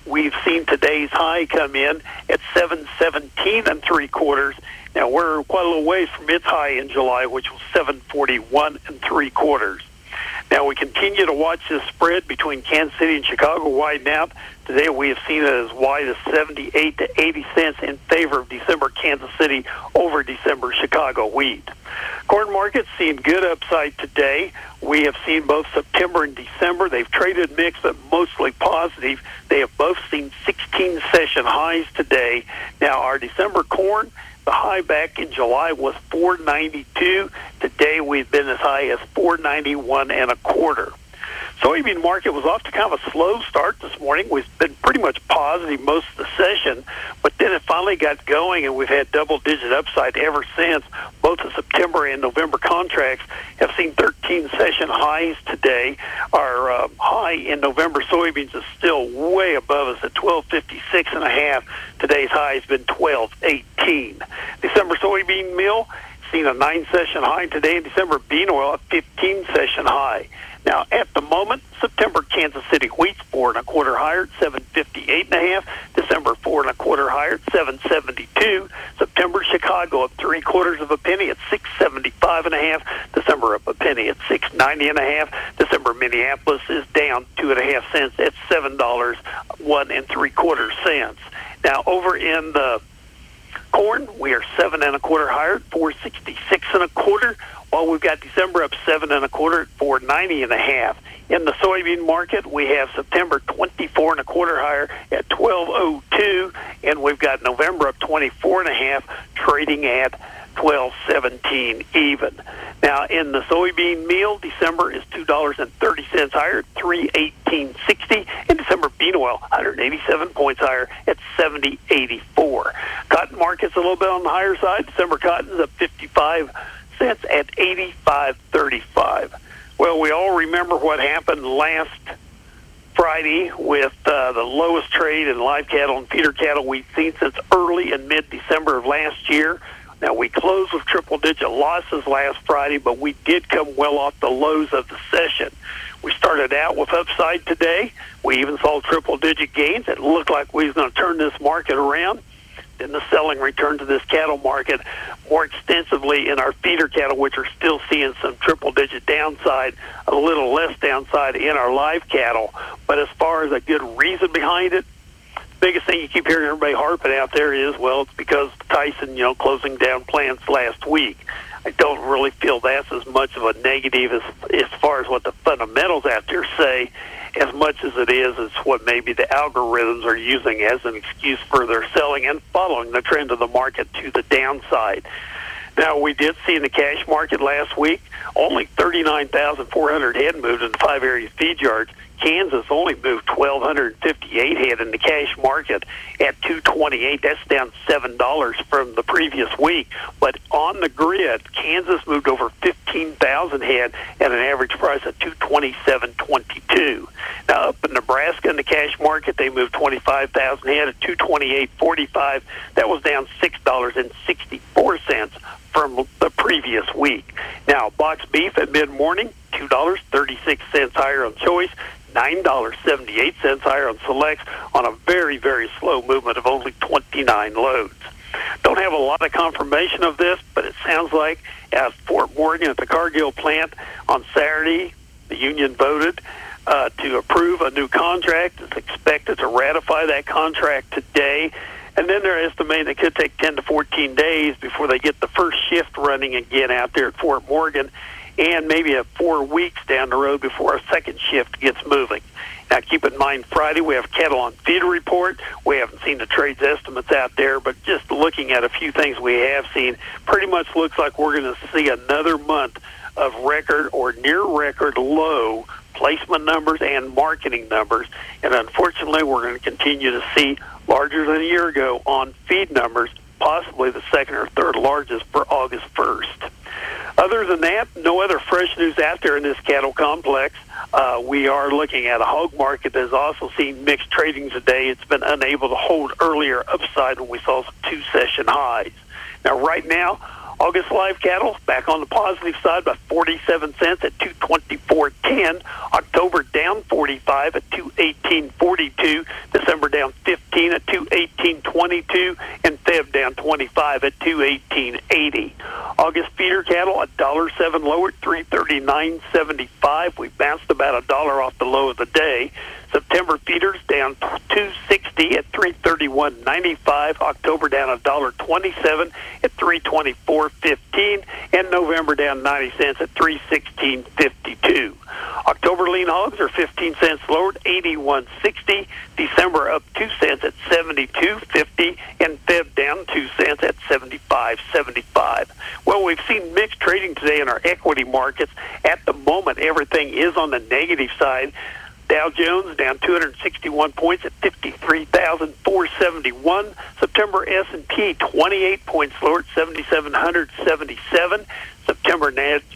we've seen today's high come in at 717 3/4. Now, we're quite a little ways from its high in July, which was 741 3/4. Now, we continue to watch this spread between Kansas City and Chicago widen out. Today, we have seen it as wide as 78 to 80 cents in favor of December Kansas City over December Chicago wheat. Corn market's seen good upside today. We have seen both September and December. They've traded mixed, but mostly positive. They have both seen 16 session highs today. Now, our December corn, the high back in July was 492. Today we've been as high as 491 1/4. Soybean market was off to kind of a slow start this morning. We've been pretty much positive most of the session, but then it finally got going, and we've had double-digit upside ever since. Both the September and November contracts have seen 13 session highs today. Our high in November soybeans is still way above us at 1256.5. Today's high has been 1218. December soybean meal seen a 9-session high today, and December bean oil a 15-session high. Now, at the moment, September Kansas City wheat's 4 1/4 higher at 758.5. December 4 1/4 higher at 772. September Chicago up 3/4 of a penny at 675.5. December up a penny at 690.5. December Minneapolis is down 2.5 cents at $7 1 3/4. Now, over in the corn, we are 7 1/4 higher at 466 1/4. While we've got December up 7 1/4 at 490.5. In the soybean market, we have September 24 1/4 higher at 1202, and we've got November up 24.5, trading at 1217 even. Now, in the soybean meal, December is $2.30 higher at 318.60, and December bean oil 187 points higher at 70.84. Cotton market's a little bit on the higher side. December cotton's up 55 cents at 85.35. Well, we all remember what happened last Friday with the lowest trade in live cattle and feeder cattle we've seen since early and mid-December of last year. Now, we closed with triple-digit losses last Friday, but we did come well off the lows of the session. We started out with upside today. We even saw triple-digit gains. It looked like we was going to turn this market around. Then the selling returned to this cattle market more extensively in our feeder cattle, which are still seeing some triple-digit downside, a little less downside in our live cattle. But as far as a good reason behind it, biggest thing you keep hearing everybody harping out there is, well, it's because Tyson, closing down plants last week. I don't really feel that's as much of a negative as far as what the fundamentals out there say, as much as it is what maybe the algorithms are using as an excuse for their selling and following the trend of the market to the downside. Now, we did see in the cash market last week, only 39,400 head moved in the 5-area feed yards. Kansas only moved 1,258 head in the cash market at $228. That's down $7 from the previous week. But on the grid, Kansas moved over 15,000 head at an average price of $227.22. Now, up in Nebraska in the cash market, they moved 25,000 head at $228.45. That was down $6.64 from the previous week. Now, box beef at mid-morning, $2.36 higher on choice, $9.78 higher on selects on a very, very slow movement of only 29 loads. Don't have a lot of confirmation of this, but it sounds like at Fort Morgan at the Cargill plant on Saturday, the union voted to approve a new contract. It's expected to ratify that contract today. And then they're estimating it could take 10 to 14 days before they get the first shift running again out there at Fort Morgan, and maybe 4 weeks down the road before a second shift gets moving. Now, keep in mind, Friday we have cattle on feeder report. We haven't seen the trades estimates out there, but just looking at a few things we have seen, pretty much looks like we're going to see another month of record or near record low placement numbers and marketing numbers. And unfortunately, we're going to continue to see larger than a year ago on feed numbers, possibly the second or third largest for August 1st. Other than that, no other fresh news out there in this cattle complex. We are looking at a hog market that has also seen mixed trading today. It's been unable to hold earlier upside when we saw some 2-session highs. Now, right now, August live cattle back on the positive side by 47 cents at 224.10. October down 45 at 218.42. December down 15 at 218.22, and Feb down 25 at 218.80. August feeder cattle $1.07 lower at 339.75. We bounced about $1 off the low of the day. September feeders down $2.60 at 331.95. October down $1.27 at 324.15, and November down 90 cents at 316.52. October lean hogs are 15 cents lower at 81.60. December up 2 cents at 72.50, and Feb down 2 cents at 75.75. Well, we've seen mixed trading today in our equity markets. At the moment, everything is on the negative side. Dow Jones down 261 points at 53,471. September S&P 28 points lower at 7,777. September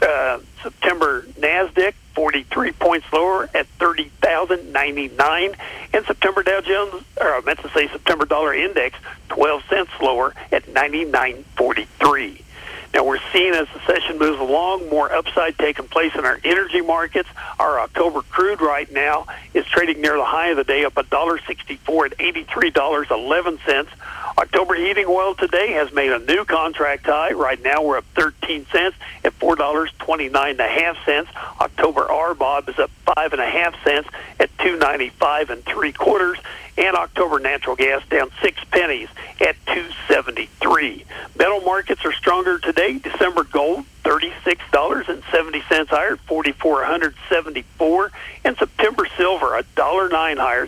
NASDAQ 43 points lower at 30,099. And September September dollar index 12 cents lower at 99.43. Now, we're seeing as the session moves along, more upside taking place in our energy markets. Our October crude right now is trading near the high of the day, up $1.64 at $83.11. October heating oil today has made a new contract high. Right now, we're up 13 cents at $4.29.5. October RBOB is up 5.5 cents at $2.95 3/4. And October natural gas down 6 pennies at $2.73. Metal markets are stronger today. December gold $36.70 higher at $4,474, and September silver $1.09 higher at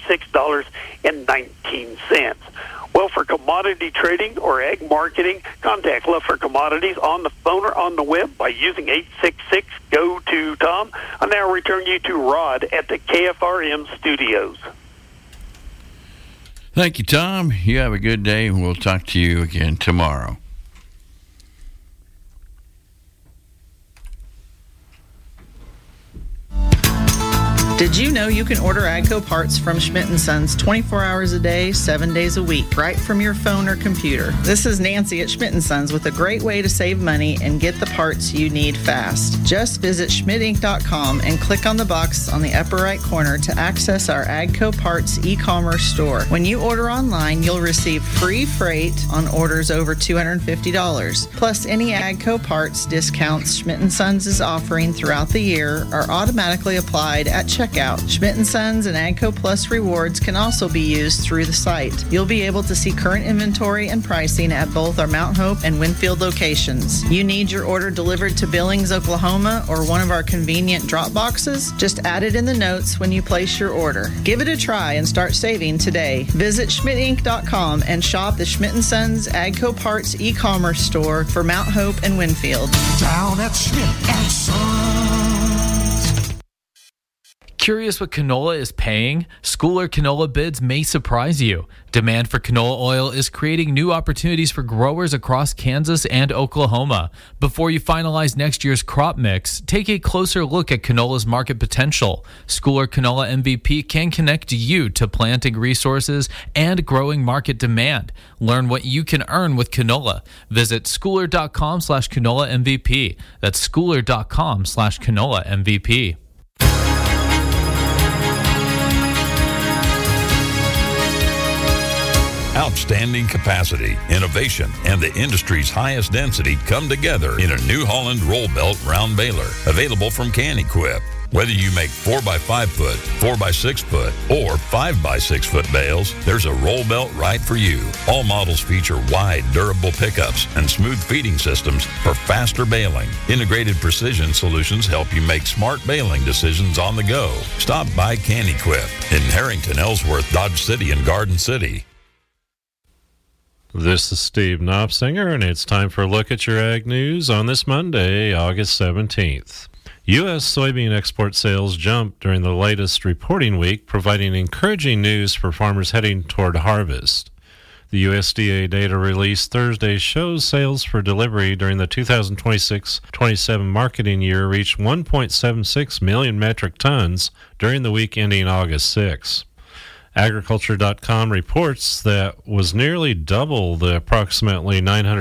$66.19. Well, for commodity trading or ag marketing, contact Luffer Commodities on the phone or on the web by using 866-GO-TO-TOM. I now return you to Rod at the KFRM studios. Thank you, Tom. You have a good day, and we'll talk to you again tomorrow. Did you know you can order AGCO parts from Schmidt & Sons 24 hours a day, 7 days a week, right from your phone or computer? This is Nancy at Schmidt & Sons with a great way to save money and get the parts you need fast. Just visit schmidtinc.com and click on the box on the upper right corner to access our AGCO parts e-commerce store. When you order online, you'll receive free freight on orders over $250. Plus, any AGCO parts discounts Schmidt & Sons is offering throughout the year are automatically applied at checkout. Schmidt & Sons and AGCO Plus rewards can also be used through the site. You'll be able to see current inventory and pricing at both our Mount Hope and Winfield locations. You need your order delivered to Billings, Oklahoma, or one of our convenient drop boxes? Just add it in the notes when you place your order. Give it a try and start saving today. Visit schmidtinc.com and shop the Schmidt & Sons AGCO Parts e-commerce store for Mount Hope and Winfield. Down at Schmidt & Sons. Curious what canola is paying? Schooler canola bids may surprise you. Demand for canola oil is creating new opportunities for growers across Kansas and Oklahoma. Before you finalize next year's crop mix, take a closer look at canola's market potential. Schooler Canola MVP can connect you to planting resources and growing market demand. Learn what you can earn with canola. Visit schooler.com/canola MVP. That's schooler.com/canola MVP. Outstanding capacity, innovation, and the industry's highest density come together in a New Holland roll belt round baler, available from Can-Equip. Whether you make 4x5 foot, 4x6 foot, or 5x6 foot bales, there's a roll belt right for you. All models feature wide, durable pickups and smooth feeding systems for faster baling. Integrated precision solutions help you make smart baling decisions on the go. Stop by Can-Equip in Harrington, Ellsworth, Dodge City, and Garden City. This is Steve Knopsinger, and it's time for a look at your ag news on this Monday, August 17th. U.S. soybean export sales jumped during the latest reporting week, providing encouraging news for farmers heading toward harvest. The USDA data released Thursday shows sales for delivery during the 2026-27 marketing year reached 1.76 million metric tons during the week ending August 6. Agriculture.com reports that was nearly double the approximately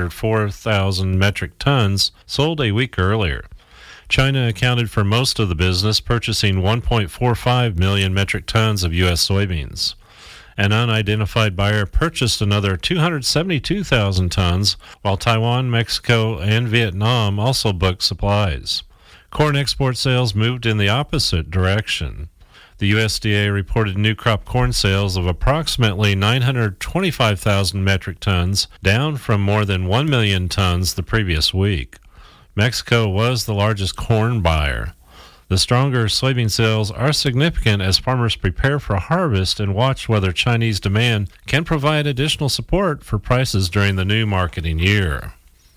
904,000 metric tons sold a week earlier. China accounted for most of the business, purchasing 1.45 million metric tons of U.S. soybeans. An unidentified buyer purchased another 272,000 tons, while Taiwan, Mexico, and Vietnam also booked supplies. Corn export sales moved in the opposite direction. The USDA reported new crop corn sales of approximately 925,000 metric tons, down from more than 1 million tons the previous week. Mexico was the largest corn buyer. The stronger soybean sales are significant as farmers prepare for harvest and watch whether Chinese demand can provide additional support for prices during the new marketing year.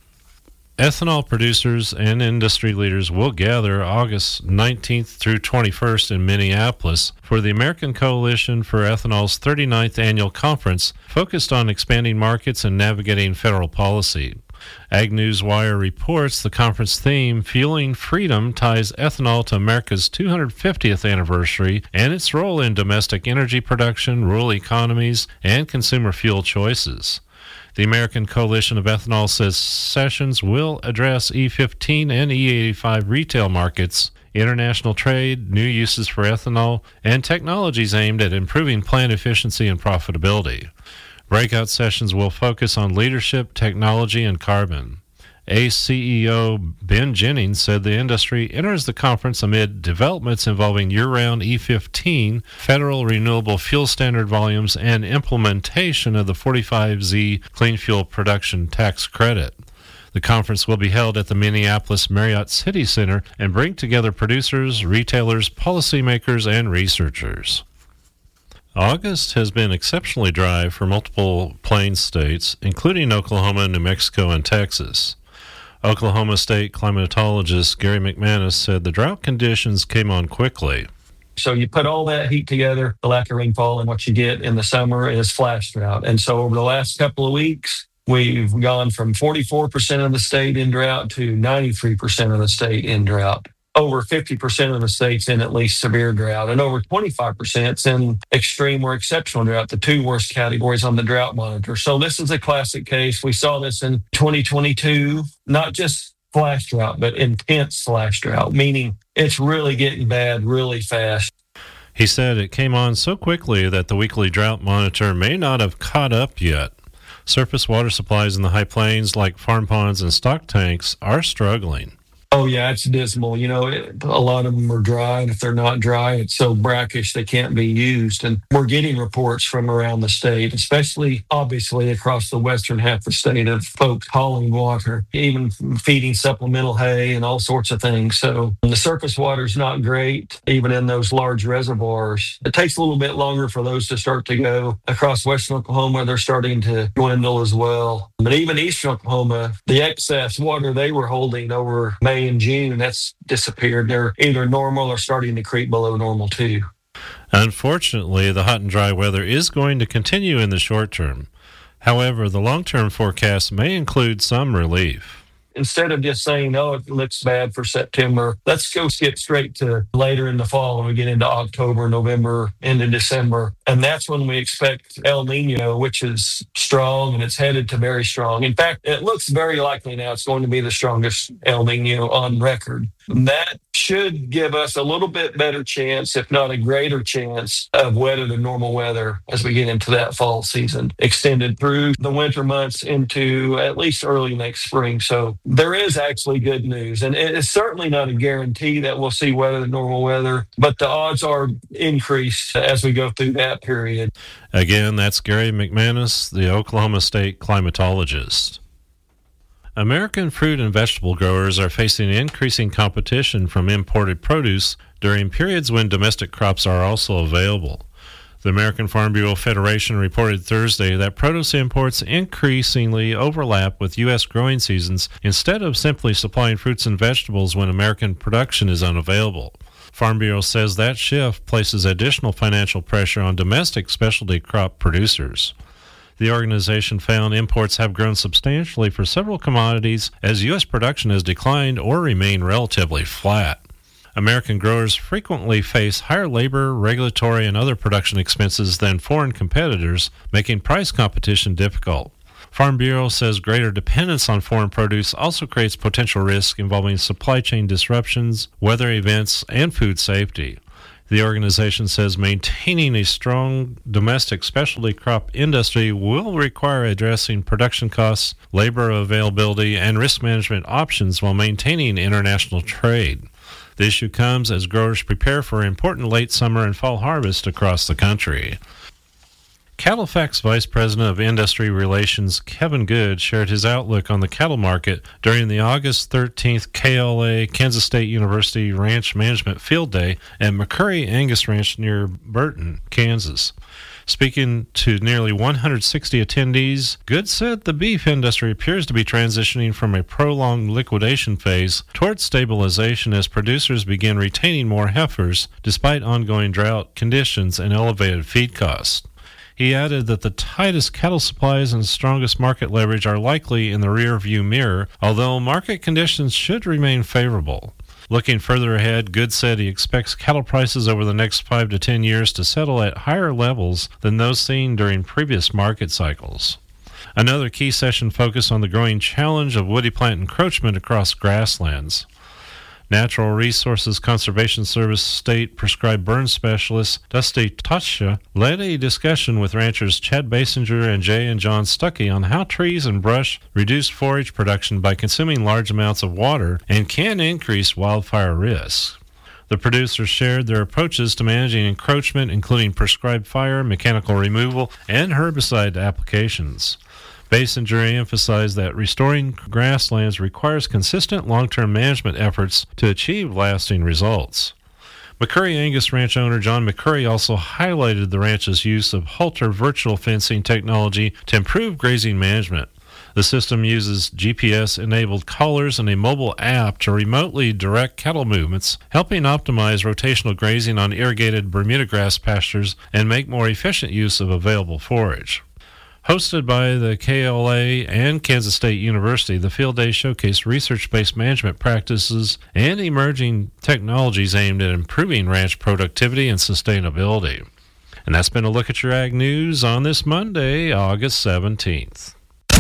Ethanol producers and industry leaders will gather August 19th through 21st in Minneapolis for the American Coalition for Ethanol's 39th annual conference focused on expanding markets and navigating federal policy. Ag News Wire reports the conference theme, Fueling Freedom, ties ethanol to America's 250th anniversary and its role in domestic energy production, rural economies, and consumer fuel choices. The American Coalition of Ethanol says sessions will address E15 and E85 retail markets, international trade, new uses for ethanol, and technologies aimed at improving plant efficiency and profitability. Breakout sessions will focus on leadership, technology, and carbon. ACE CEO Ben Jennings said the industry enters the conference amid developments involving year-round E15, federal renewable fuel standard volumes, and implementation of the 45Z Clean Fuel Production Tax Credit. The conference will be held at the Minneapolis Marriott City Center and bring together producers, retailers, policymakers, and researchers. August has been exceptionally dry for multiple Plains states, including Oklahoma, New Mexico, and Texas. Oklahoma State climatologist Gary McManus said the drought conditions came on quickly. So you put all that heat together, the lack of rainfall, and what you get in the summer is flash drought. And so over the last couple of weeks, we've gone from 44% of the state in drought to 93% of the state in drought. Over 50% of the state's in at least severe drought, and over 25% is in extreme or exceptional drought, the two worst categories on the drought monitor. So this is a classic case. We saw this in 2022, not just flash drought, but intense flash drought, meaning it's really getting bad really fast. He said it came on so quickly that the weekly drought monitor may not have caught up yet. Surface water supplies in the high plains, like farm ponds and stock tanks, are struggling. Oh, yeah, it's dismal. You know, a lot of them are dry, and if they're not dry, it's so brackish they can't be used. And we're getting reports from around the state, especially, obviously, across the western half of the state of folks hauling water, even feeding supplemental hay and all sorts of things. So the surface water is not great, even in those large reservoirs. It takes a little bit longer for those to start to go. Across western Oklahoma, they're starting to dwindle as well. But even eastern Oklahoma, the excess water they were holding over May and June, that's disappeared. They're either normal or starting to creep below normal too. Unfortunately, the hot and dry weather is going to continue in the short term. However, the long-term forecast may include some relief. Instead of just saying, oh, it looks bad for September, let's go skip straight to later in the fall when we get into October, November, into December. And that's when we expect El Nino, which is strong, and it's headed to very strong. In fact, it looks very likely now it's going to be the strongest El Nino on record. That should give us a little bit better chance, if not a greater chance, of wetter than normal weather as we get into that fall season, extended through the winter months into at least early next spring. So there is actually good news, and it is certainly not a guarantee that we'll see wetter than normal weather, but the odds are increased as we go through that period. Again, that's Gary McManus, the Oklahoma State climatologist. American fruit and vegetable growers are facing increasing competition from imported produce during periods when domestic crops are also available. The American Farm Bureau Federation reported Thursday that produce imports increasingly overlap with U.S. growing seasons instead of simply supplying fruits and vegetables when American production is unavailable. Farm Bureau says that shift places additional financial pressure on domestic specialty crop producers. The organization found imports have grown substantially for several commodities as U.S. production has declined or remained relatively flat. American growers frequently face higher labor, regulatory, and other production expenses than foreign competitors, making price competition difficult. Farm Bureau says greater dependence on foreign produce also creates potential risk involving supply chain disruptions, weather events, and food safety. The organization says maintaining a strong domestic specialty crop industry will require addressing production costs, labor availability, and risk management options while maintaining international trade. The issue comes as growers prepare for important late summer and fall harvest across the country. CattleFax Vice President of Industry Relations Kevin Good shared his outlook on the cattle market during the August 13th KLA Kansas State University Ranch Management Field Day at McCurry Angus Ranch near Burton, Kansas. Speaking to nearly 160 attendees, Good said the beef industry appears to be transitioning from a prolonged liquidation phase towards stabilization as producers begin retaining more heifers despite ongoing drought conditions and elevated feed costs. He added that the tightest cattle supplies and strongest market leverage are likely in the rear-view mirror, although market conditions should remain favorable. Looking further ahead, Good said he expects cattle prices over the next 5 to 10 years to settle at higher levels than those seen during previous market cycles. Another key session focused on the growing challenge of woody plant encroachment across grasslands. Natural Resources Conservation Service state prescribed burn specialist Dusty Tasha led a discussion with ranchers Chad Basinger and Jay and John Stuckey on how trees and brush reduce forage production by consuming large amounts of water and can increase wildfire risk. The producers shared their approaches to managing encroachment, including prescribed fire, mechanical removal, and herbicide applications. Basinger emphasized that restoring grasslands requires consistent long-term management efforts to achieve lasting results. McCurry Angus Ranch owner John McCurry also highlighted the ranch's use of halter virtual fencing technology to improve grazing management. The system uses GPS-enabled collars and a mobile app to remotely direct cattle movements, helping optimize rotational grazing on irrigated Bermuda grass pastures and make more efficient use of available forage. Hosted by the KLA and Kansas State University, the field day showcased research-based management practices and emerging technologies aimed at improving ranch productivity and sustainability. And that's been a look at your ag news on this Monday, August 17th.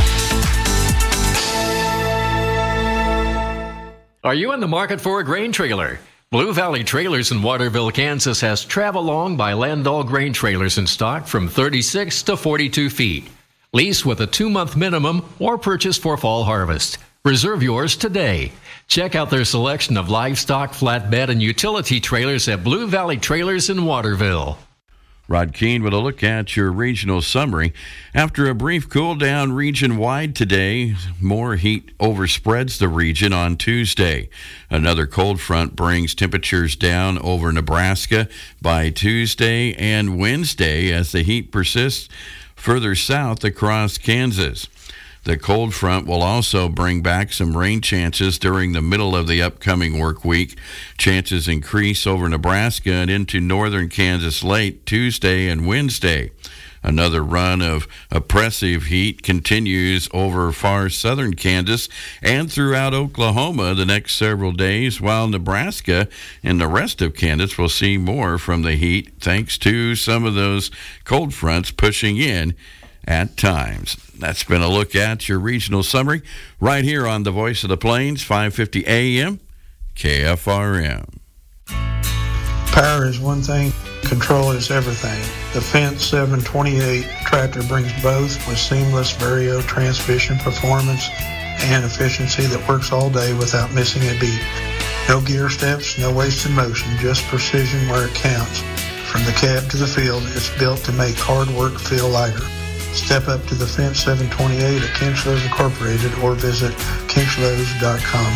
Are you in the market for a grain trailer? Blue Valley Trailers in Waterville, Kansas has Travelong by Landau grain trailers in stock from 36 to 42 feet. Lease with a 2-month minimum or purchase for fall harvest. Reserve yours today. Check out their selection of livestock, flatbed, and utility trailers at Blue Valley Trailers in Waterville. Rod Keene with a look at your regional summary. After a brief cool down region-wide today, more heat overspreads the region on Tuesday. Another cold front brings temperatures down over Nebraska by Tuesday and Wednesday as the heat persists further south across Kansas. The cold front will also bring back some rain chances during the middle of the upcoming work week. Chances increase over Nebraska and into northern Kansas late Tuesday and Wednesday. Another run of oppressive heat continues over far southern Kansas and throughout Oklahoma the next several days, while Nebraska and the rest of Kansas will see more from the heat thanks to some of those cold fronts pushing in at times. That's been a look at your regional summary right here on the Voice of the Plains, 550 AM, KFRM. Power is one thing, control is everything. The Fendt 728 tractor brings both with seamless Vario transmission performance and efficiency that works all day without missing a beat. No gear steps, no wasted motion, just precision where it counts. From the cab to the field, it's built to make hard work feel lighter. Step up to the Fendt 728 at Kinchlows Incorporated or visit kinchlows.com.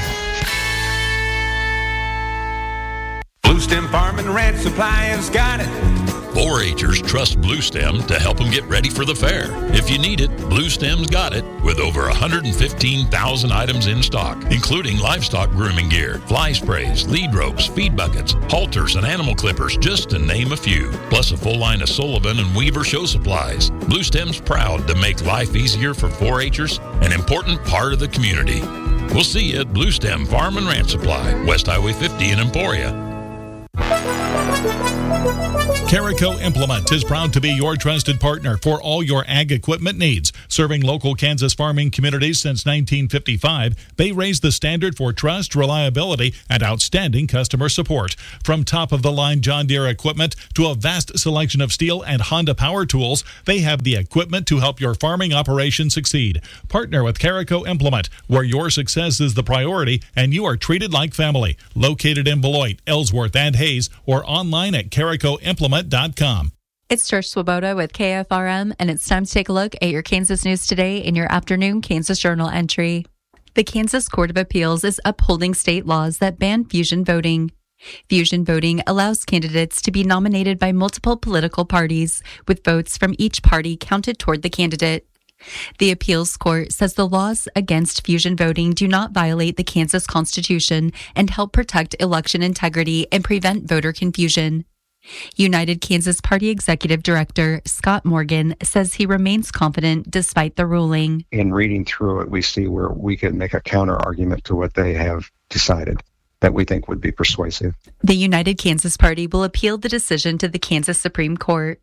Blue Stem Farm and Ranch Supply has got it. 4-H'ers trust Blue Stem to help them get ready for the fair. If you need it, Blue Stem's got it, with over 115,000 items in stock, including livestock grooming gear, fly sprays, lead ropes, feed buckets, halters, and animal clippers, just to name a few. Plus a full line of Sullivan and Weaver show supplies. Blue Stem's proud to make life easier for 4-H'ers, an important part of the community. We'll see you at Blue Stem Farm and Ranch Supply, West Highway 50 in Emporia. Carico Implement is proud to be your trusted partner for all your ag equipment needs. Serving local Kansas farming communities since 1955, they raise the standard for trust, reliability, and outstanding customer support. From top-of-the-line John Deere equipment to a vast selection of Steel and Honda power tools, they have the equipment to help your farming operation succeed. Partner with Carico Implement, where your success is the priority and you are treated like family. Located in Beloit, Ellsworth, and Hayes, or online at caricoimplement.com. It's Trish Swoboda with KFRM, and it's time to take a look at your Kansas news today in your afternoon Kansas Journal entry. The Kansas Court of Appeals is upholding state laws that ban fusion voting. Fusion voting allows candidates to be nominated by multiple political parties, with votes from each party counted toward the candidate. The appeals court says the laws against fusion voting do not violate the Kansas Constitution and help protect election integrity and prevent voter confusion. United Kansas Party Executive Director Scott Morgan says he remains confident despite the ruling. In reading through it, we see where we can make a counter argument to what they have decided that we think would be persuasive. The United Kansas Party will appeal the decision to the Kansas Supreme Court.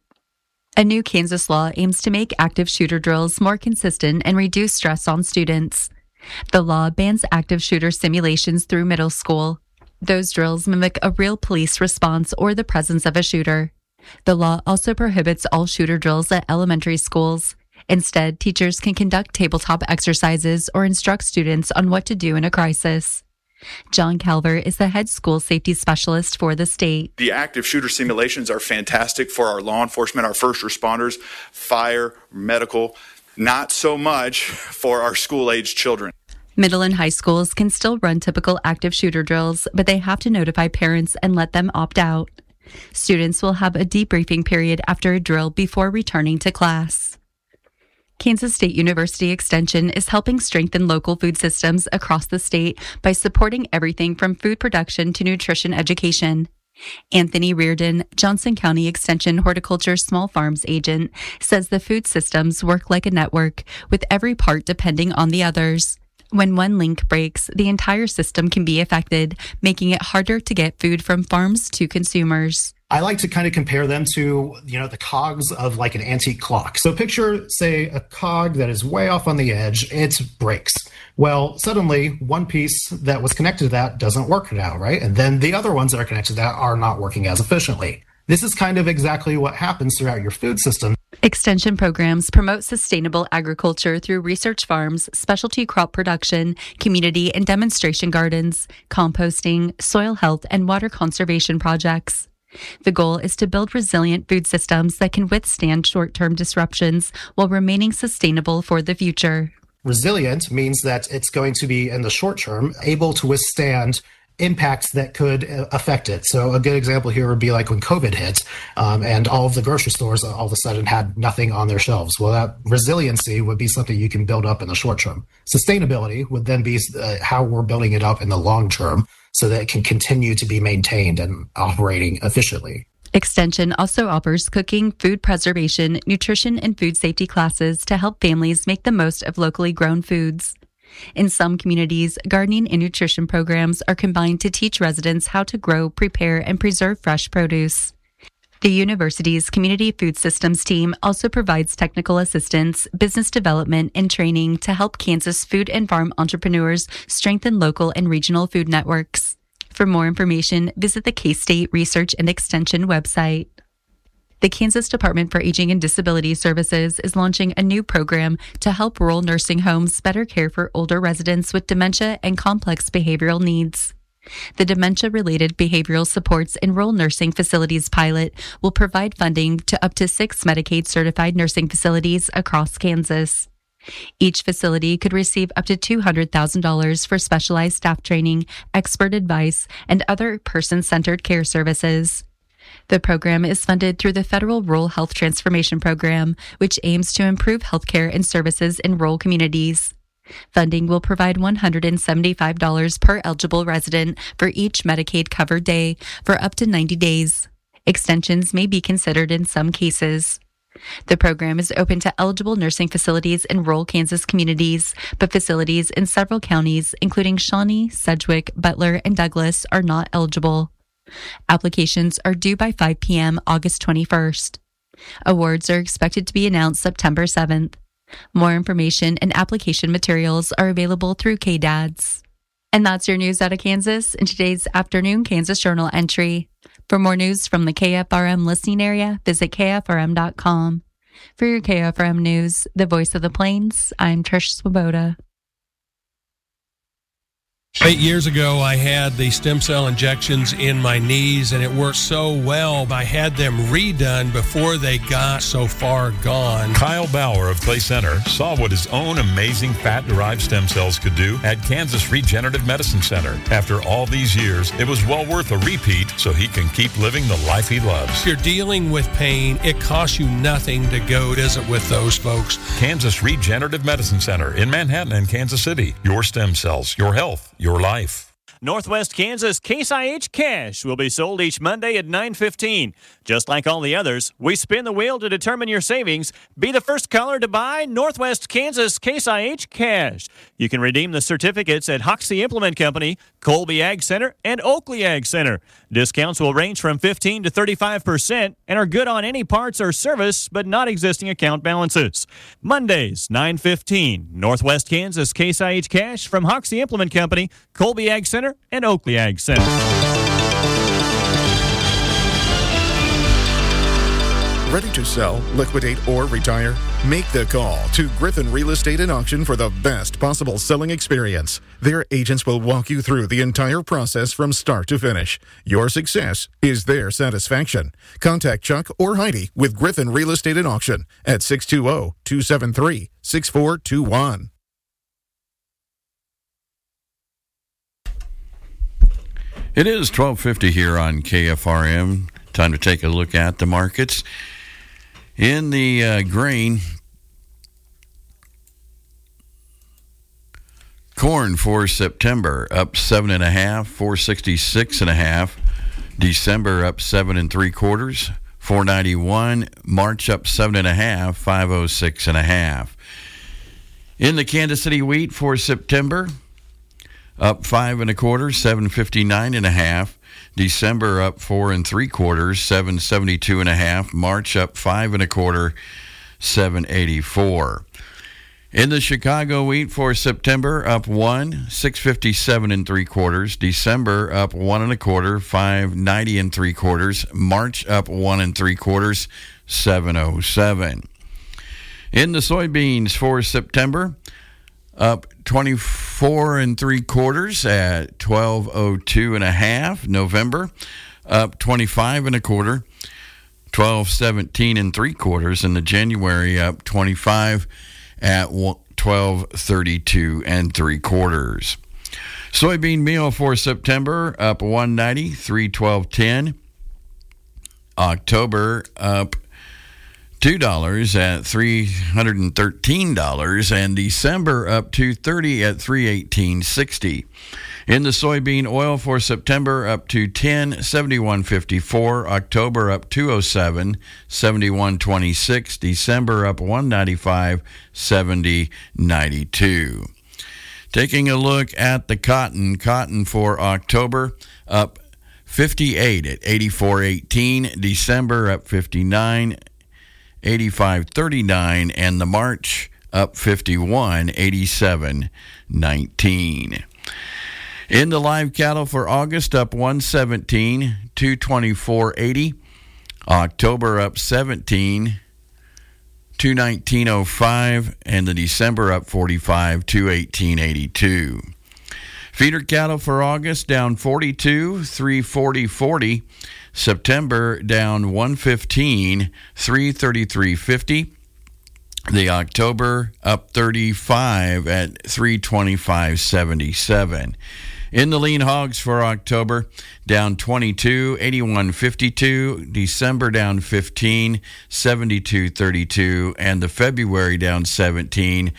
A new Kansas law aims to make active shooter drills more consistent and reduce stress on students. The law bans active shooter simulations through middle school. Those drills mimic a real police response or the presence of a shooter. The law also prohibits all shooter drills at elementary schools. Instead, teachers can conduct tabletop exercises or instruct students on what to do in a crisis. John Calver is the head school safety specialist for the state. The active shooter simulations are fantastic for our law enforcement, our first responders, fire, medical, not so much for our school-aged children. Middle and high schools can still run typical active shooter drills, but they have to notify parents and let them opt out. Students will have a debriefing period after a drill before returning to class. Kansas State University Extension is helping strengthen local food systems across the state by supporting everything from food production to nutrition education. Anthony Reardon, Johnson County Extension Horticulture Small Farms agent, says the food systems work like a network, with every part depending on the others. When one link breaks, the entire system can be affected, making it harder to get food from farms to consumers. I like to kind of compare them to, the cogs of like an antique clock. So picture, say, a cog that is way off on the edge. It breaks. Well, suddenly one piece that was connected to that doesn't work now, right? And then the other ones that are connected to that are not working as efficiently. This is kind of exactly what happens throughout your food system. Extension programs promote sustainable agriculture through research farms, specialty crop production, community and demonstration gardens, composting, soil health, and water conservation projects. The goal is to build resilient food systems that can withstand short-term disruptions while remaining sustainable for the future. Resilient means that it's going to be, in the short term, able to withstand impacts that could affect it. So a good example here would be like when COVID hit and all of the grocery stores all of a sudden had nothing on their shelves. Well, that resiliency would be something you can build up in the short term. Sustainability would then be how we're building it up in the long term so that it can continue to be maintained and operating efficiently. Extension also offers cooking, food preservation, nutrition, and food safety classes to help families make the most of locally grown foods. In some communities, gardening and nutrition programs are combined to teach residents how to grow, prepare, and preserve fresh produce. The university's Community Food Systems team also provides technical assistance, business development, and training to help Kansas food and farm entrepreneurs strengthen local and regional food networks. For more information, visit the K-State Research and Extension website. The Kansas Department for Aging and Disability Services is launching a new program to help rural nursing homes better care for older residents with dementia and complex behavioral needs. The Dementia-Related Behavioral Supports in Rural Nursing Facilities pilot will provide funding to up to 6 Medicaid-certified nursing facilities across Kansas. Each facility could receive up to $200,000 for specialized staff training, expert advice, and other person-centered care services. The program is funded through the Federal Rural Health Transformation Program, which aims to improve healthcare and services in rural communities. Funding will provide $175 per eligible resident for each Medicaid-covered day for up to 90 days. Extensions may be considered in some cases. The program is open to eligible nursing facilities in rural Kansas communities, but facilities in several counties, including Shawnee, Sedgwick, Butler, and Douglas, are not eligible. Applications are due by 5 p.m. August 21st. Awards are expected to be announced September 7th. More information and application materials are available through KDADS. And that's your news out of Kansas in today's afternoon Kansas Journal entry. For more news from the KFRM listening area, visit KFRM.com. For your KFRM news, the voice of the Plains, I'm Trish Swoboda. 8 years ago, I had the stem cell injections in my knees, and it worked so well. I had them redone before they got so far gone. Kyle Bauer of Clay Center saw what his own amazing fat-derived stem cells could do at Kansas Regenerative Medicine Center. After all these years, it was well worth a repeat so he can keep living the life he loves. If you're dealing with pain, it costs you nothing to go, does it, with those folks? Kansas Regenerative Medicine Center in Manhattan and Kansas City. Your stem cells, your health, your life. Northwest Kansas Case IH Cash will be sold each Monday at 9:15. Just like all the others, we spin the wheel to determine your savings. Be the first caller to buy Northwest Kansas Case IH Cash. You can redeem the certificates at Hoxie Implement Company, Colby Ag Center, and Oakley Ag Center. Discounts will range from 15 to 35% and are good on any parts or service, but not existing account balances. Mondays, 9:15. Northwest Kansas Case IH Cash from Hoxie Implement Company, Colby Ag Center, and Oakley Ag Center. Ready to sell, liquidate, or retire? Make the call to Griffin Real Estate and Auction for the best possible selling experience. Their agents will walk you through the entire process from start to finish. Your success is their satisfaction. Contact Chuck or Heidi with Griffin Real Estate and Auction at 620-273-6421. It is 12:50 here on KFRM. Time to take a look at the markets. In the grain, corn for September up 7.5, 466.5. December up 7 3/4, 491. March up 7.5, 506.5. In the Kansas City wheat for September, up 5 1/4, 759.5. December up 4 3/4, 772.5. March up 5 1/4, 784. In the Chicago wheat for September, up 1, 657 3/4. December up 1 1/4, 590 3/4. March up 1 3/4, 707. In the soybeans for September, up 24 3/4 at 1202.5. November up 25 1/4, 1217 3/4. And the January up 25 at 1232 3/4. Soybean meal for September up 190, 312.10. October up $2 at $313, and December up $230 at $318.60. In the soybean oil for September, up to $10.71.54. October up $207, $71.26. December up $195, $70.92. Taking a look at the cotton for October, up 58 at $84.18. December up 59, $85.39, and the March up 51, $87.19. In the live cattle for August, up 117, $224.80. October up 17, $219.05, and the December up 45, $218.82. Feeder cattle for August down 42, $340.40. September down 115, $333.50. The October up 35 at $325.77. In the lean hogs for October, down 22, $81.52. December down 15, $72.32, and the February down 17,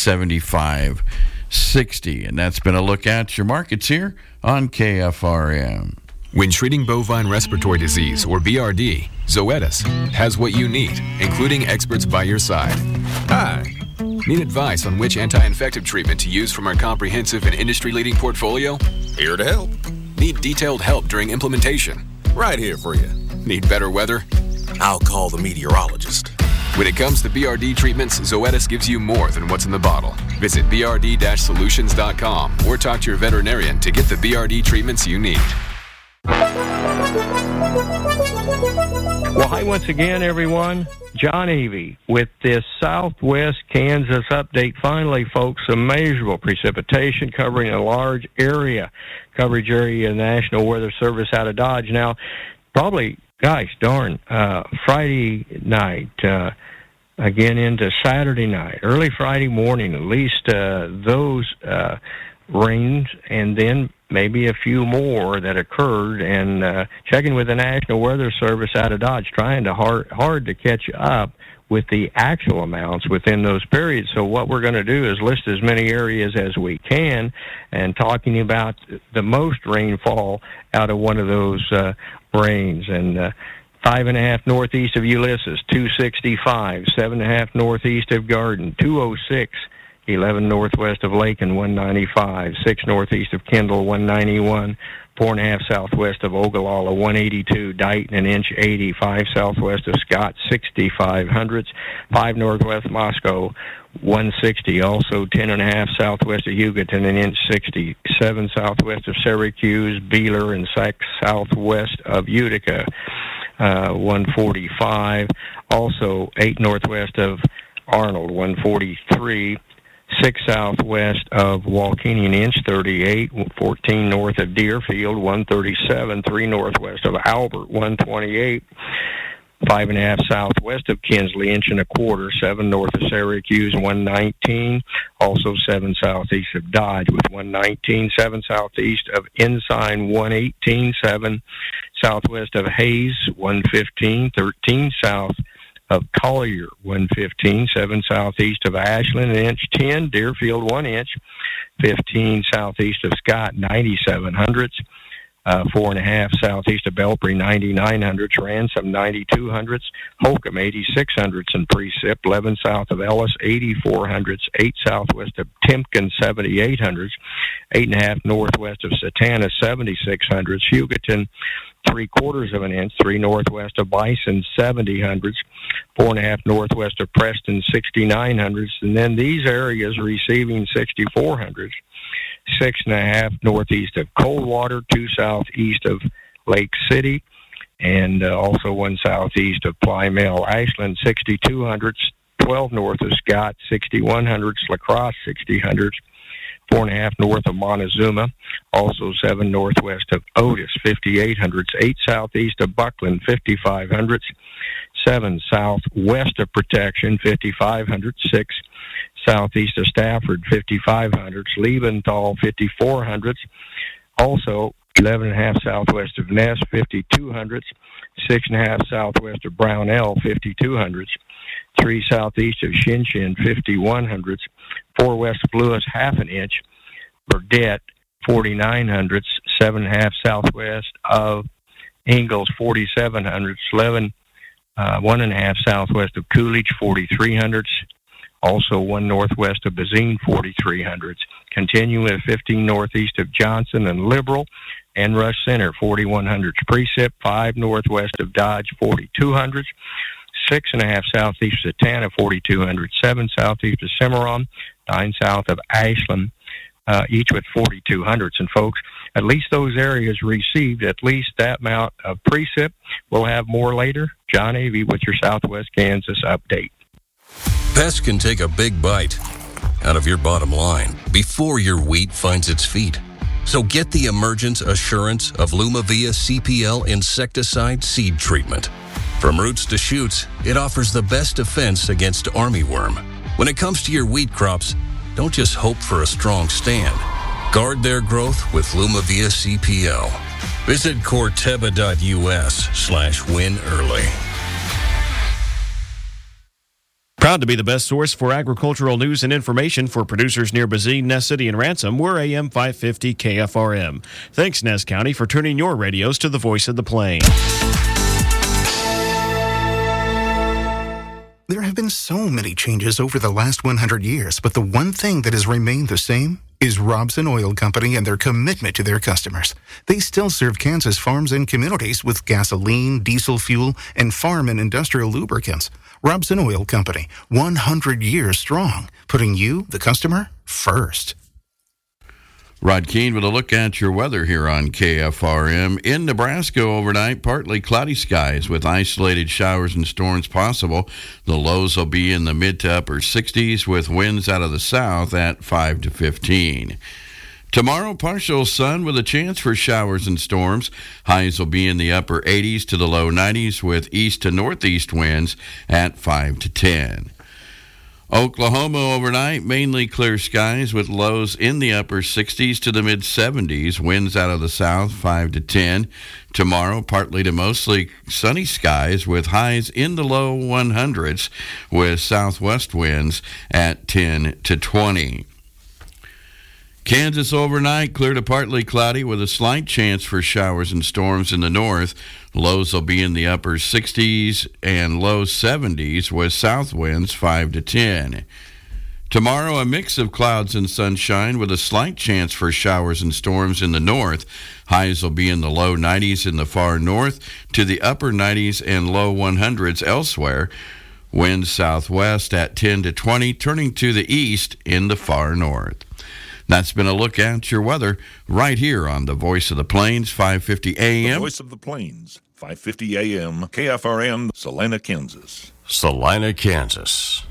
$75.60. And that's been a look at your markets here on KFRM. When treating bovine respiratory disease, or BRD, Zoetis has what you need, including experts by your side. Hi. Need advice on which anti-infective treatment to use from our comprehensive and industry-leading portfolio? Here to help. Need detailed help during implementation? Right here for you. Need better weather? I'll call the meteorologist. When it comes to BRD treatments, Zoetis gives you more than what's in the bottle. Visit brd-solutions.com or talk to your veterinarian to get the BRD treatments you need. Well, hi once again, everyone. John Avey with this Southwest Kansas update. Finally, folks, some measurable precipitation covering a large area. Coverage area of the National Weather Service out of Dodge. Now, probably, gosh darn, Friday night, again into Saturday night, early Friday morning, at least those rains, and then maybe a few more that occurred, and checking with the National Weather Service out of Dodge, trying to hard to catch up with the actual amounts within those periods. So what we're going to do is list as many areas as we can, and talking about the most rainfall out of one of those rains. And 5.5 northeast of Ulysses, 265, 7.5 northeast of Garden, 206, 11 northwest of Lakin, 195, 6 northeast of Kendall, 191, 4.5 southwest of Ogallala, 182, Dighton, an inch 80, 5 southwest of Scott, 65 hundredths, 5 northwest Moscow, 160, also 10.5 southwest of Hugoton, an inch 60, 7 southwest of Syracuse, Beeler, and 6 southwest of Utica, 145, also 8 northwest of Arnold, 143, 6 southwest of Walkeny, an inch 38, 14 north of Deerfield, 137, 3 northwest of Albert, 128, 5.5 southwest of Kinsley, inch and a quarter, 7 north of Syracuse, 119, also 7 southeast of Dodge with 119, 7 southeast of Ensign, 118, 7 southwest of Hayes, 115, 13 south of Collier, 115, 7 southeast of Ashland, an inch 10, Deerfield, 1 inch, 15 southeast of Scott, 97 hundredths, 4.5 southeast of Belpre, 99 hundredths, Ransom, 92 hundredths, Holcomb, 86 hundredths, and precip, 11 south of Ellis, 84 hundredths, 8 southwest of Timken, 78 hundredths, 8.5 northwest of Satana, 76 hundredths, Hugoton, 3/4 of an inch, 3 northwest of Bison, 70 hundredths, 4.5 northwest of Preston, 69 hundredths, and then these areas receiving 64 hundredths, 6.5 northeast of Coldwater, 2 southeast of Lake City, and also 1 southeast of Plymell. Ashland, 62 hundredths, 12 north of Scott, 61 hundredths, La Crosse, 60 hundredths, 4.5 north of Montezuma, also 7 northwest of Otis, 58 hundredths, 8 southeast of Buckland, 55 hundredths, 7 southwest of Protection, 55 hundredths, 6 southeast of Stafford, 55 hundredths, Liebenthal, 54 hundredths, also 11.5 southwest of Ness, 52 hundredths, 6.5 southwest of Brownell, 52 hundredths, 3 southeast of Shinshin, 51 hundredths, 4 west of Lewis, half an inch, Burdette, 49 hundredths, 7.5 southwest of Ingalls, 47 hundredths, 1.5 southwest of Coolidge, 43 hundredths, also 1 northwest of Bazine, 43 hundredths. Continuing with 15 northeast of Johnson and Liberal, and Rush Center, 41 hundredths. Precip, 5 northwest of Dodge, 42 hundredths. 6.5 southeast of Satana, 4,200, 7 southeast of Cimarron, 9 south of Ashland, each with 4,200s. And folks, at least those areas received at least that amount of precip. We'll have more later. John Avey with your Southwest Kansas update. Pests can take a big bite out of your bottom line before your wheat finds its feet. So get the Emergence Assurance of Lumavia CPL insecticide seed treatment. From roots to shoots, it offers the best defense against armyworm. When it comes to your wheat crops, don't just hope for a strong stand. Guard their growth with Lumavia CPL. Visit Corteva.us/win early. Proud to be the best source for agricultural news and information for producers near Bazine, Ness City, and Ransom. We're AM 550 KFRM. Thanks, Ness County, for turning your radios to the voice of the plain. There have been so many changes over the last 100 years, but the one thing that has remained the same is Robson Oil Company and their commitment to their customers. They still serve Kansas farms and communities with gasoline, diesel fuel, and farm and industrial lubricants. Robson Oil Company, 100 years strong, putting you, the customer, first. Rod Keene with a look at your weather here on KFRM. In Nebraska overnight, partly cloudy skies with isolated showers and storms possible. The lows will be in the mid to upper 60s with winds out of the south at 5 to 15. Tomorrow, partial sun with a chance for showers and storms. Highs will be in the upper 80s to the low 90s with east to northeast winds at 5 to 10. Oklahoma overnight, mainly clear skies with lows in the upper 60s to the mid 70s, winds out of the south 5 to 10. Tomorrow, partly to mostly sunny skies with highs in the low 100s with southwest winds at 10 to 20. Kansas overnight, clear to partly cloudy with a slight chance for showers and storms in the north. Lows will be in the upper 60s and low 70s with south winds 5 to 10. Tomorrow, a mix of clouds and sunshine with a slight chance for showers and storms in the north. Highs will be in the low 90s in the far north to the upper 90s and low 100s elsewhere. Winds southwest at 10 to 20, turning to the east in the far north. That's been a look at your weather right here on the Voice of the Plains, 550 AM. The Voice of the Plains, 550 AM, KFRM, Salina, Kansas. Salina, Kansas.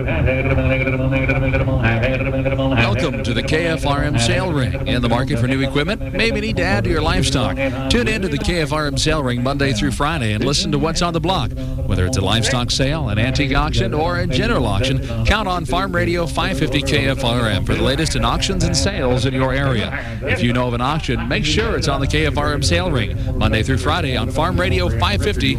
Welcome to the KFRM Sale Ring. In the market for new equipment? Maybe need to add to your livestock. Tune in to the KFRM Sale Ring Monday through Friday and listen to what's on the block. Whether it's a livestock sale, an antique auction, or a general auction, count on Farm Radio 550 KFRM for the latest in auctions and sales in your area. If you know of an auction, make sure it's on the KFRM Sale Ring Monday through Friday on Farm Radio 550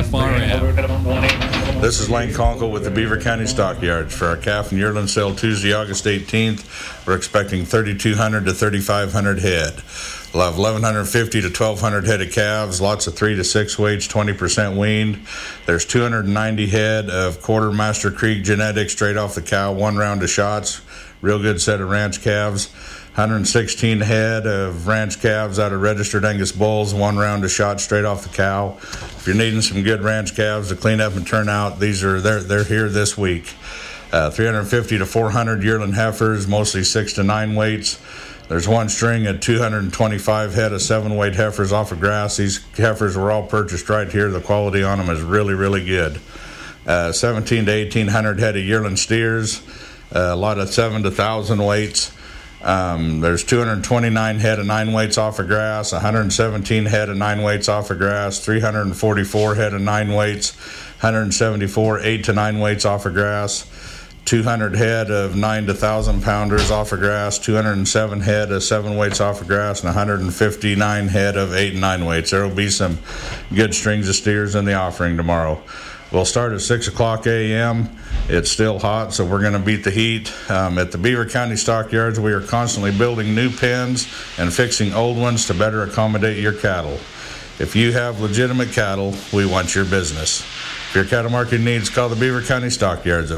KFRM. This is Lane Conkle with the Beaver County Stockyards. For our calf and yearling sale Tuesday, August 18th, we're expecting 3,200 to 3,500 head. We'll have 1,150 to 1,200 head of calves, lots of 3 to 6 weights, 20% weaned. There's 290 head of Quartermaster Creek genetics straight off the cow, 1 round of shots, real good set of ranch calves. 116 head of ranch calves out of registered Angus bulls, 1 round of shots straight off the cow. If you're needing some good ranch calves to clean up and turn out, they're here this week. 350 to 400 yearling heifers, mostly 6 to 9 weights. There's 1 string of 225 head of 7-weight heifers off of grass. These heifers were all purchased right here. The quality on them is really, really good. 17 to 1,800 head of yearling steers, a lot of 7 to 1,000 weights. There's 229 head of 9 weights off of grass, 117 head of 9 weights off of grass, 344 head of 9 weights, 174 8 to 9 weights off of grass, 200 head of 9 to 1,000 pounders off of grass, 207 head of 7 weights off of grass, and 159 head of 8 and 9 weights. There will be some good strings of steers in the offering tomorrow. We'll start at 6 o'clock a.m. It's still hot, so we're going to beat the heat. At the Beaver County Stockyards, we are constantly building new pens and fixing old ones to better accommodate your cattle. If you have legitimate cattle, we want your business. If your cattle market needs, call the Beaver County Stockyards at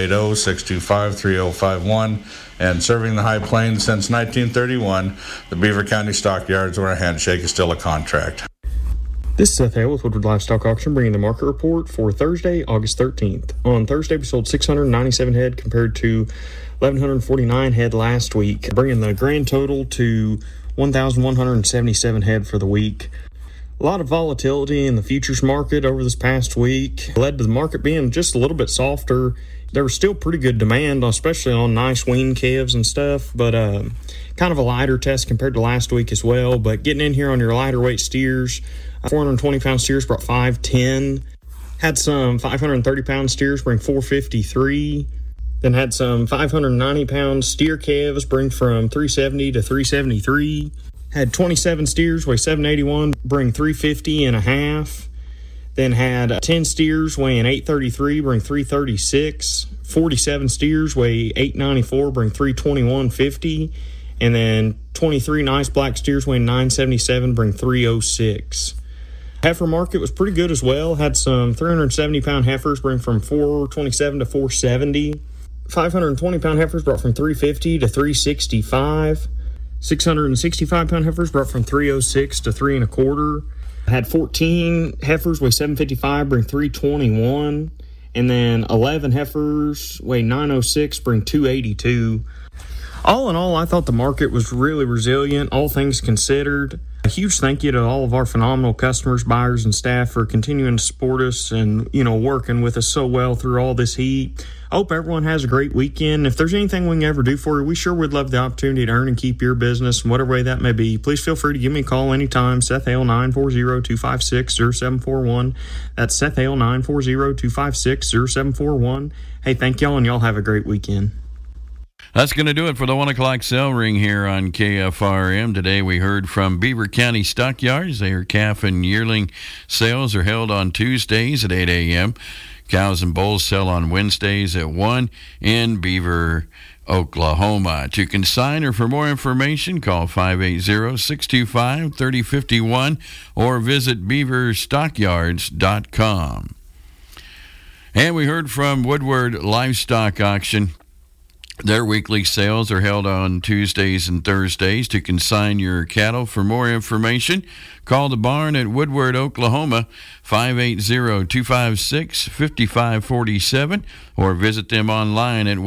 580-625-3051. And serving the High Plains since 1931, the Beaver County Stockyards, where a handshake is still a contract. This is Seth Hale with Woodward Livestock Auction, bringing the market report for Thursday, August 13th. On Thursday, we sold 697 head compared to 1,149 head last week, bringing the grand total to 1,177 head for the week. A lot of volatility in the futures market over this past week led to the market being just a little bit softer. There was still pretty good demand, especially on nice wean calves and stuff, but kind of a lighter test compared to last week as well. But getting in here on your lighter weight steers, 420-pound steers brought 510. Had some 530-pound steers bring 453. Then had some 590-pound steer calves bring from 370 to 373. Had 27 steers weigh 781, bring 350 and a half. Then had 10 steers weighing 833, bring 336. 47 steers weigh 894, bring 321.50. And then 23 nice black steers weighing 977, bring 306. Heifer market was pretty good as well. Had some 370-pound heifers bring from 427 to 470. 520-pound heifers brought from $350 to $365. 665-pound heifers brought from $306 to $325. I had 14 heifers weigh $755, bring $321. And then 11 heifers weigh $906, bring $282. All in all, I thought the market was really resilient, all things considered. A huge thank you to all of our phenomenal customers, buyers, and staff for continuing to support us and, working with us so well through all this heat. I hope everyone has a great weekend. If there's anything we can ever do for you, we sure would love the opportunity to earn and keep your business in whatever way that may be. Please feel free to give me a call anytime. Seth Hale, 940-256-0741. That's Seth Hale, 940-256-0741. Hey, thank y'all, and y'all have a great weekend. That's going to do it for the 1 o'clock sale ring here on KFRM. Today we heard from Beaver County Stockyards. Their calf and yearling sales are held on Tuesdays at 8 a.m. Cows and bulls sell on Wednesdays at 1 in Beaver, Oklahoma. To consign or for more information, call 580-625-3051 or visit beaverstockyards.com. And we heard from Woodward Livestock Auction. Their weekly sales are held on Tuesdays and Thursdays. To consign your cattle for more information, call the barn at Woodward, Oklahoma, 580-256-5547, or visit them online at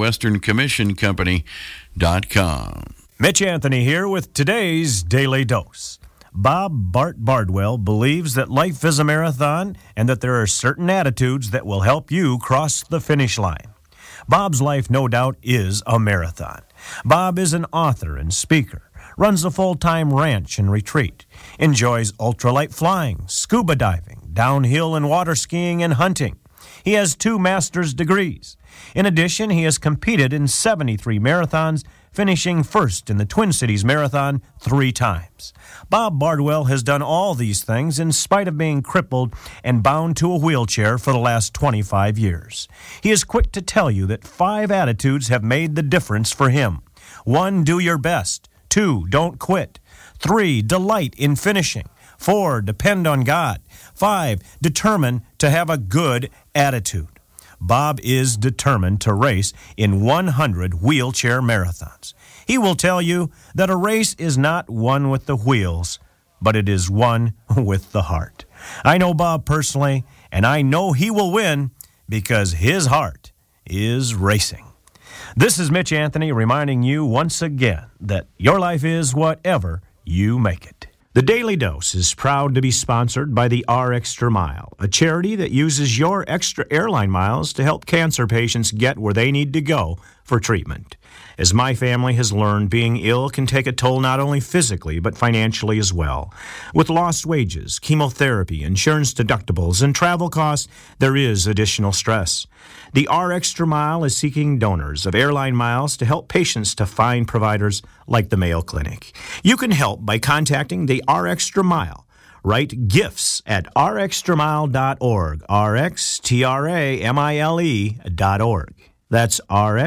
westerncommissioncompany.com. Mitch Anthony here with today's Daily Dose. Bob Bart Bardwell believes that life is a marathon and that there are certain attitudes that will help you cross the finish line. Bob's life, no doubt, is a marathon. Bob is an author and speaker, runs a full-time ranch and retreat, enjoys ultralight flying, scuba diving, downhill and water skiing, and hunting. He has 2 master's degrees. In addition, he has competed in 73 marathons, finishing first in the Twin Cities Marathon 3 times. Bob Bardwell has done all these things in spite of being crippled and bound to a wheelchair for the last 25 years. He is quick to tell you that 5 attitudes have made the difference for him. 1, do your best. 2, don't quit. 3, delight in finishing. 4, depend on God. 5, determine to have a good attitude. Bob is determined to race in 100 wheelchair marathons. He will tell you that a race is not won with the wheels, but it is won with the heart. I know Bob personally, and I know he will win because his heart is racing. This is Mitch Anthony reminding you once again that your life is whatever you make it. The Daily Dose is proud to be sponsored by the R Extra Mile, a charity that uses your extra airline miles to help cancer patients get where they need to go for treatment. As my family has learned, being ill can take a toll not only physically but financially as well. With lost wages, chemotherapy, insurance deductibles, and travel costs, there is additional stress. The R Extra Mile is seeking donors of airline miles to help patients to find providers like the Mayo Clinic. You can help by contacting the R Extra Mile. Write gifts at rxtramile.org, rxtramile.org. That's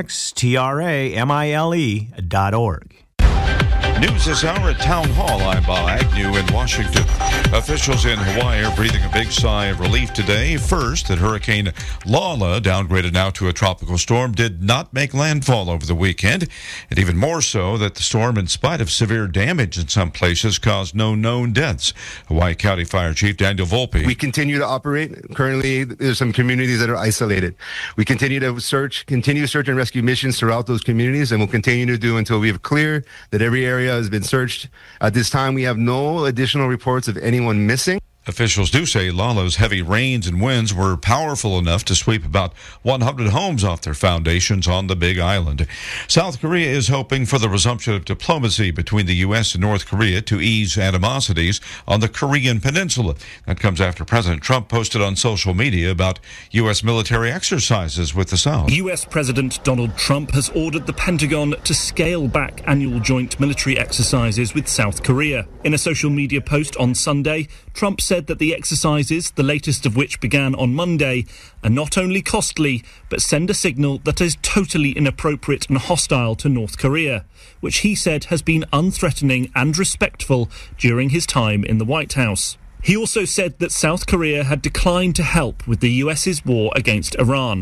rxtramile.org. News this hour at Town Hall. I'm Bob Agnew in Washington. Officials in Hawaii are breathing a big sigh of relief today. First, that Hurricane Lala, downgraded now to a tropical storm, did not make landfall over the weekend. And even more so, that the storm, in spite of severe damage in some places, caused no known deaths. Hawaii County Fire Chief Daniel Volpe. We continue to operate. Currently, there's some communities that are isolated. We continue to continue search and rescue missions throughout those communities, and we'll continue to do until we have clear that every area has been searched. At this time, we have no additional reports of anyone missing. Officials do say Lala's heavy rains and winds were powerful enough to sweep about 100 homes off their foundations on the Big Island. South Korea is hoping for the resumption of diplomacy between the U.S. and North Korea to ease animosities on the Korean Peninsula. That comes after President Trump posted on social media about U.S. military exercises with the South. U.S. President Donald Trump has ordered the Pentagon to scale back annual joint military exercises with South Korea. In a social media post on Sunday, Trump said that the exercises, the latest of which began on Monday, are not only costly, but send a signal that is totally inappropriate and hostile to North Korea, which he said has been unthreatening and respectful during his time in the White House. He also said that South Korea had declined to help with the US's war against Iran.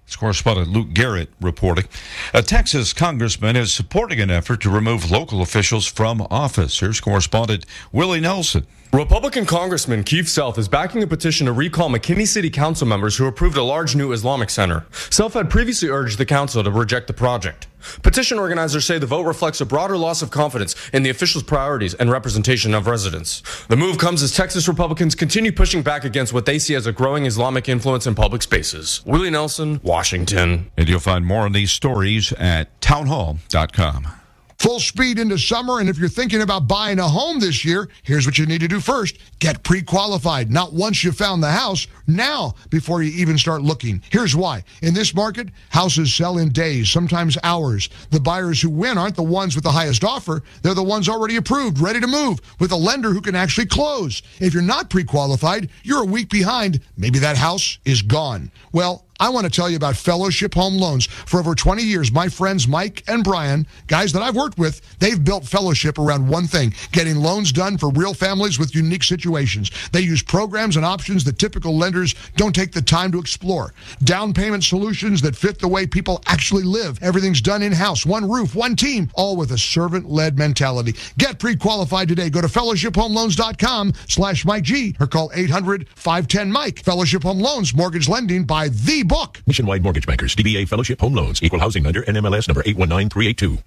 Correspondent Luke Garrett reporting. A Texas congressman is supporting an effort to remove local officials from office. Here's correspondent Willie Nelson. Republican Congressman Keith Self is backing a petition to recall McKinney City Council members who approved a large new Islamic center. Self had previously urged the council to reject the project. Petition organizers say the vote reflects a broader loss of confidence in the officials' priorities and representation of residents. The move comes as Texas Republicans continue pushing back against what they see as a growing Islamic influence in public spaces. Willie Nelson, Washington. And you'll find more on these stories at townhall.com. Full speed into summer, and if you're thinking about buying a home this year, here's what you need to do first. Get pre-qualified, not once you found the house, now before you even start looking. Here's why. In this market, houses sell in days, sometimes hours. The buyers who win aren't the ones with the highest offer. They're the ones already approved, ready to move, with a lender who can actually close. If you're not pre-qualified, you're a week behind. Maybe that house is gone. Well, I want to tell you about Fellowship Home Loans. For over 20 years, my friends Mike and Brian, guys that I've worked with, they've built Fellowship around one thing, getting loans done for real families with unique situations. They use programs and options that typical lenders don't take the time to explore. Down payment solutions that fit the way people actually live. Everything's done in-house, one roof, one team, all with a servant-led mentality. Get pre-qualified today. Go to fellowshiphomeloans.com/Mike G or call 800-510-MIKE. Fellowship Home Loans, mortgage lending by the book. Nationwide Mortgage Bankers, DBA Fellowship Home Loans, Equal Housing Lender, NMLS number 819382.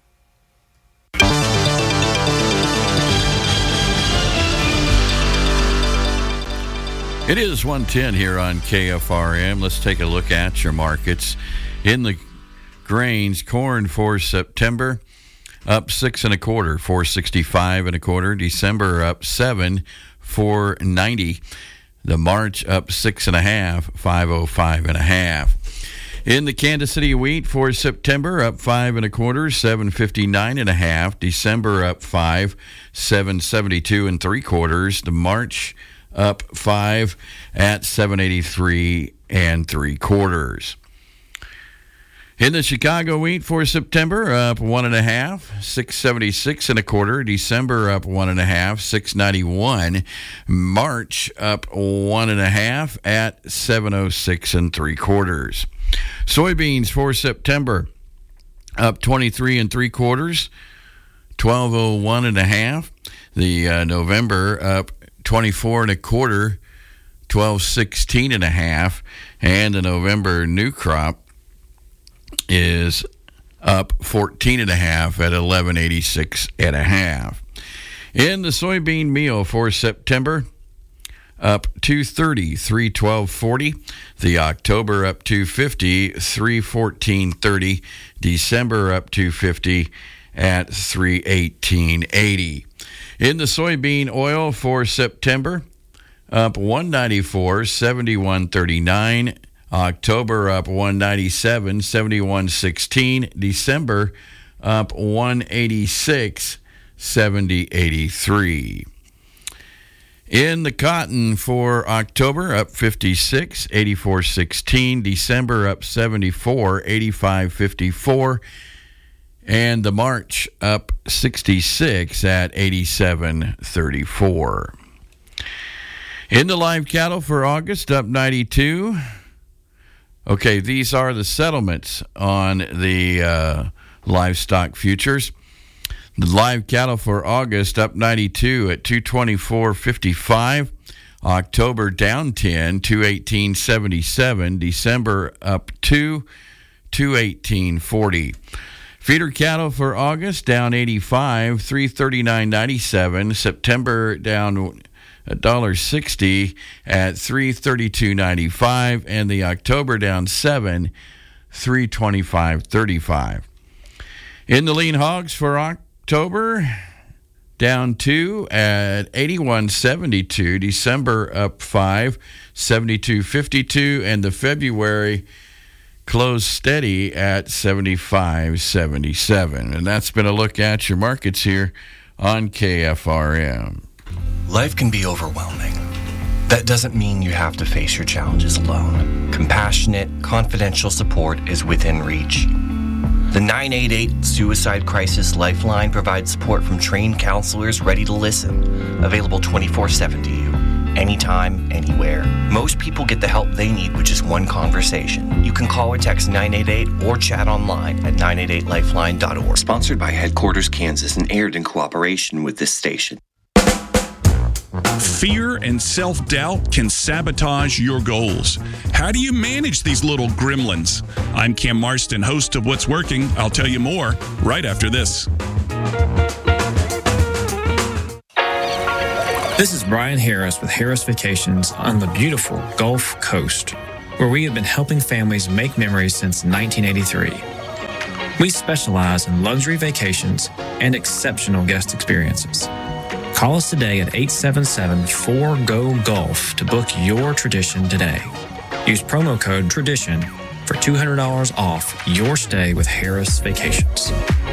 It is 1:10 here on KFRM. Let's take a look at your markets. In the grains, corn for September up 6 1/4, 465 1/4. December up 7, 490. The March up 6 1/2, 505 1/2. In the Kansas City wheat for September up 5 1/4, 759 1/2. December up 5, 772 3/4. The March up 5 at 783 3/4. In the Chicago wheat for September, up 1 1/2, 676 1/4. December up 1 1/2, 691. March up 1 1/2 at 706 3/4. Soybeans for September, up 23 3/4, 1201 1/2. The November up 24 1/4, 1216 1/2, and the November new crop is up 14 1/2 at 1186 1/2. In the soybean meal for September, up 230, 312.40. The October up 250, 314.30. December up 250 at 318.80. In the soybean oil for September, up 194, 71.39. October up 197, 71.16. December up 186, 70.83. In the cotton for October, up 56, 84.16. December up 74, 85.54. And the March up 66 at 87.34. In the live cattle for August, up 92. Okay, these are the settlements on the livestock futures. The live cattle for August up 92 at 224.55. October down 10, 218.77. December up 2, 218.40. Feeder cattle for August down 85, 339.97. September down $1.60 at $332.95, and the October down 7, $325.35. In the lean hogs for October, down 2 at $81.72. December up 5, $72.52, and the February closed steady at $75.77. And that's been a look at your markets here on KFRM. Life can be overwhelming. That doesn't mean you have to face your challenges alone. Compassionate, confidential support is within reach. The 988 Suicide Crisis Lifeline provides support from trained counselors ready to listen, available 24/7 to you. anytime, anywhere. Most people get the help they need with just one conversation. You can call or text 988 or chat online at 988lifeline.org. Sponsored by Headquarters Kansas and aired in cooperation with this station. Fear and self-doubt can sabotage your goals. How do you manage these little gremlins? I'm Cam Marston, host of What's Working. I'll tell you more right after this. This is Brian Harris with Harris Vacations on the beautiful Gulf Coast, where we have been helping families make memories since 1983. We specialize in luxury vacations and exceptional guest experiences. Call us today at 877-4GO-GULF to book your tradition today. Use promo code TRADITION for $200 off your stay with Harris Vacations.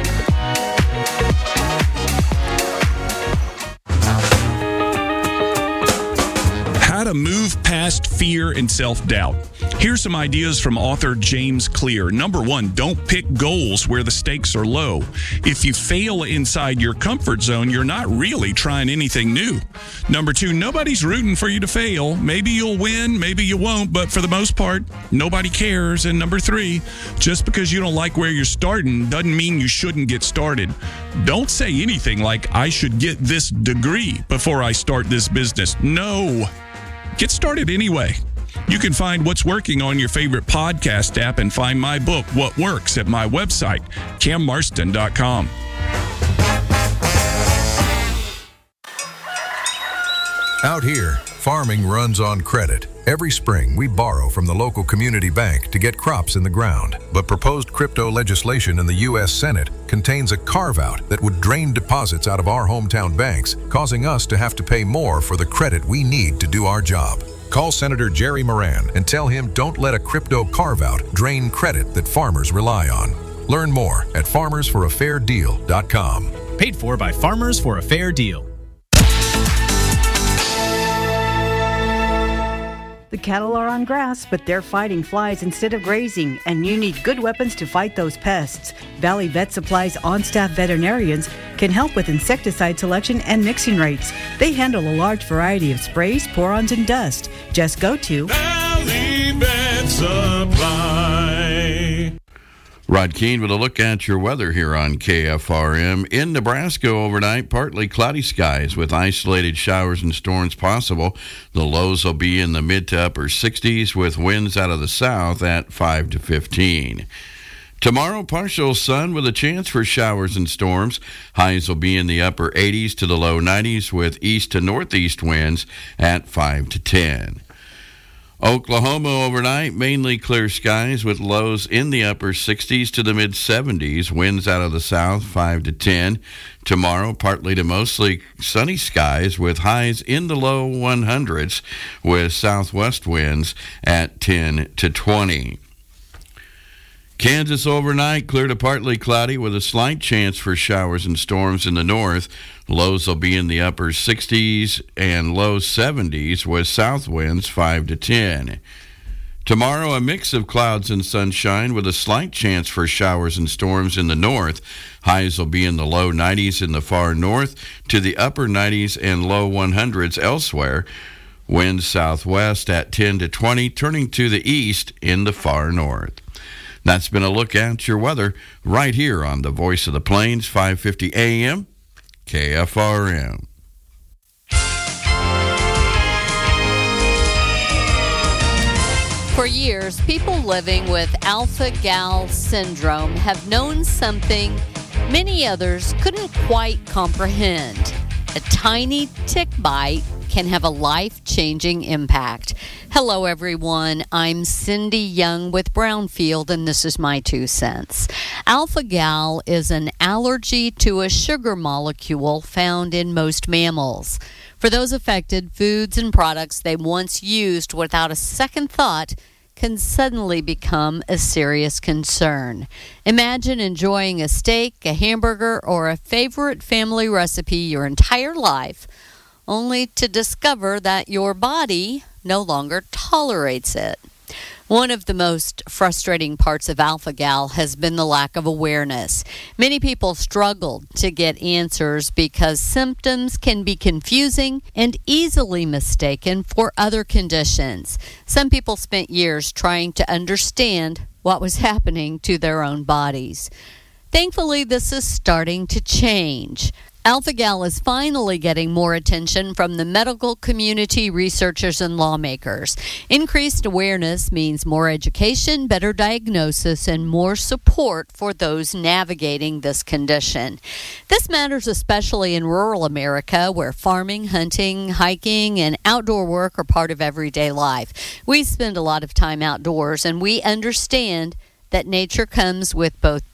How to move past fear and self-doubt. Here's some ideas from author James Clear. Number 1, don't pick goals where the stakes are low. If you fail inside your comfort zone, you're not really trying anything new. Number 2, nobody's rooting for you to fail. Maybe you'll win, maybe you won't, but for the most part, nobody cares. And number 3, just because you don't like where you're starting doesn't mean you shouldn't get started. Don't say anything like, I should get this degree before I start this business. No. Get started anyway. You can find What's Working on your favorite podcast app and find my book, What Works, at my website, cammarston.com. Out here, farming runs on credit. Every spring, we borrow from the local community bank to get crops in the ground. But proposed crypto legislation in the U.S. Senate contains a carve-out that would drain deposits out of our hometown banks, causing us to have to pay more for the credit we need to do our job. Call Senator Jerry Moran and tell him don't let a crypto carve-out drain credit that farmers rely on. Learn more at farmersforafairdeal.com. Paid for by Farmers for a Fair Deal. The cattle are on grass, but they're fighting flies instead of grazing, and you need good weapons to fight those pests. Valley Vet Supply's on-staff veterinarians can help with insecticide selection and mixing rates. They handle a large variety of sprays, pour-ons, and dust. Just go to Valley Vet Supply. Rod Keene with a look at your weather here on KFRM. In Nebraska overnight, partly cloudy skies with isolated showers and storms possible. The lows will be in the mid to upper 60s with winds out of the south at 5 to 15. Tomorrow, partial sun with a chance for showers and storms. Highs will be in the upper 80s to the low 90s with east to northeast winds at 5 to 10. Oklahoma overnight, mainly clear skies with lows in the upper 60s to the mid 70s, winds out of the south 5 to 10. Tomorrow, partly to mostly sunny skies with highs in the low 100s with southwest winds at 10 to 20. Kansas overnight, clear to partly cloudy with a slight chance for showers and storms in the north. Lows will be in the upper 60s and low 70s with south winds 5 to 10. Tomorrow, a mix of clouds and sunshine with a slight chance for showers and storms in the north. Highs will be in the low 90s in the far north to the upper 90s and low 100s elsewhere. Winds southwest at 10 to 20, turning to the east in the far north. That's been a look at your weather right here on the Voice of the Plains, 550 AM, KFRM. For years, people living with alpha-gal syndrome have known something many others couldn't quite comprehend. A tiny tick bite can have a life-changing impact. Hello, everyone. I'm Cindy Young with Brownfield, and this is my 2 cents. Alpha-gal is an allergy to a sugar molecule found in most mammals. For those affected, foods and products they once used without a second thought can suddenly become a serious concern. Imagine enjoying a steak, a hamburger, or a favorite family recipe your entire life, only to discover that your body no longer tolerates it. One of the most frustrating parts of alpha-gal has been the lack of awareness. Many people struggled to get answers because symptoms can be confusing and easily mistaken for other conditions. Some people spent years trying to understand what was happening to their own bodies. Thankfully, this is starting to change. Alpha-gal is finally getting more attention from the medical community, researchers, and lawmakers. Increased awareness means more education, better diagnosis, and more support for those navigating this condition. This matters especially in rural America, where farming, hunting, hiking, and outdoor work are part of everyday life. We spend a lot of time outdoors, and we understand that nature comes with both